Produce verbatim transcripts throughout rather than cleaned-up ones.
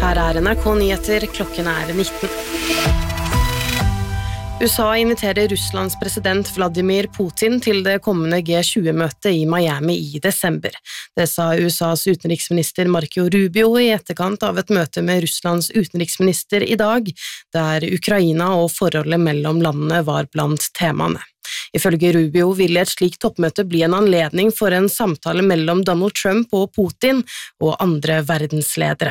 Her er N R K Nyheter, klokken er nitten. U S A inviterer Russlands president Vladimir Putin til det kommende G tjue-møtet i Miami i desember. Det sa U S A's utenriksminister Marco Rubio i etterkant av et møte med Russlands utenriksminister i dag, der Ukraina og forholdet mellom landene var blant temaene. Ifølge Rubio vil et slikt toppmøte bli en anledning for en samtale mellom Donald Trump og Putin og andre verdensledere.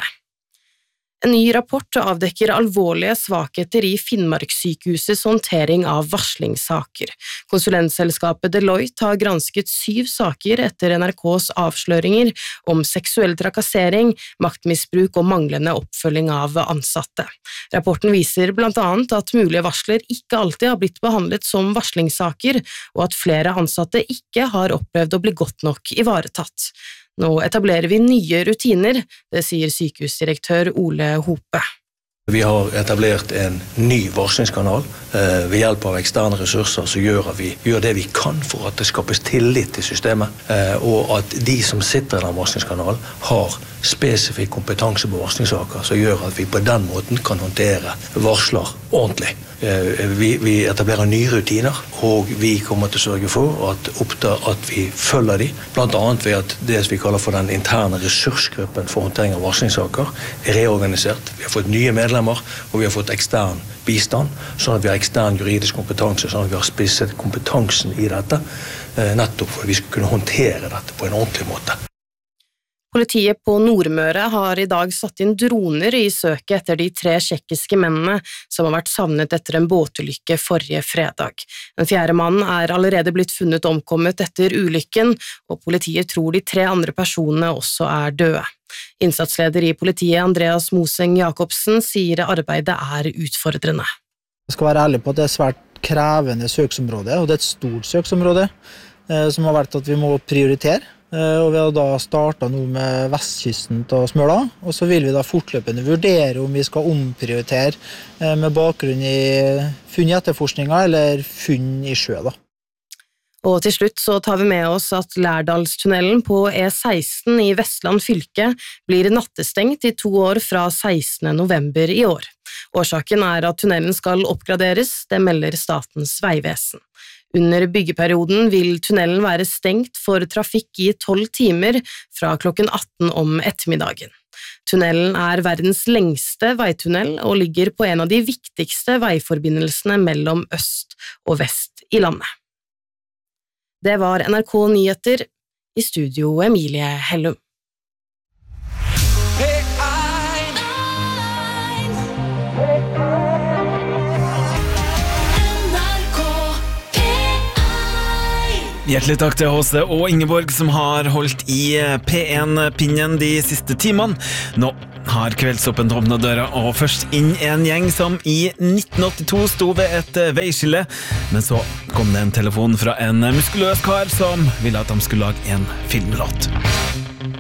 En ny rapport avdekker alvorlige svakheter i Finnmarkssykehusets håndtering av varslingssaker. Konsulentselskapet Deloitte har gransket syv saker etter N R K's avsløringer om seksuell trakassering, maktmisbruk og manglende oppfølging av ansatte. Rapporten viser blant annet at mulige varsler ikke alltid har blitt behandlet som varslingssaker, og at flere ansatte ikke har opplevd å bli godt nok ivaretatt. Nå etablerer vi nye rutiner, det sier sykehusdirektør Ole Hope. Vi har etablert en ny varslingskanal eh, ved hjelp av eksterne ressurser som gjør at vi gjør det vi kan for at det skapes tillit til systemet, eh, og at de som sitter i den varslingskanalen har spesifikk kompetanse på varslingssaker som gjør at vi på den måten kan håndtere varsler ordentlig. Eh, vi, vi etablerer nye rutiner, og vi kommer til å sørge for at, oppta, at vi følger de, blant annet ved at det vi kaller for den interne ressursgruppen for håndtering av varslingssaker er reorganisert. Vi har fått nye medlemmer, og vi har fått ekstern bistand, sånn at vi har ekstern juridisk kompetanse, sånn at vi har spisset kompetansen i dette, nettopp for at vi skal kunne håndtere dette på en ordentlig måte. Politiet på Nordmøre har i dag satt inn droner i søket etter de tre tsjekkiske mennene som har vært savnet etter en båtulykke forrige fredag. Den fjerde mannen er allerede blitt funnet omkommet etter ulykken, og politiet tror de tre andre personene også er døde. Innsatsleder i politiet Andreas Moseng Jakobsen sier arbeidet er utfordrende. Jeg skal være ærlig på at det er svært krevende søksområde, og det er et stort søksområde som har vært at vi må prioritere. Og vi har da startet nå med vestkysten til Smøla, og så vil vi da fortløpende vurdere om vi skal omprioritere med bakgrunn i funn i etterforskninga eller funn i sjø da. Og til slutt så tar vi med oss at Lærdalstunnelen på E seksten i Vestland fylke blir nattestengt i to år fra sekstende november i år. Årsaken er at tunnelen skal oppgraderes, det melder Statens vegvesen. Under byggeperioden vil tunnelen være stengt for trafikk i tolv timer fra klokken atten om ettermiddagen. Tunnelen er verdens lengste veitunnel og ligger på en av de viktigste veiforbindelsene mellom øst og vest i landet. Det var N R K Nyheter, i studio Emilie Hellum. Hjertelig takk til Håse og Ingeborg som har holdt i P en-pinnen de siste timene. Nå har kveldsåpen åpnet døra, og først inn en gjeng som i nitten åttito sto ved et veiskille. Men så kom det en telefon fra en muskuløs kar som ville at de skulle lage en filmlåt.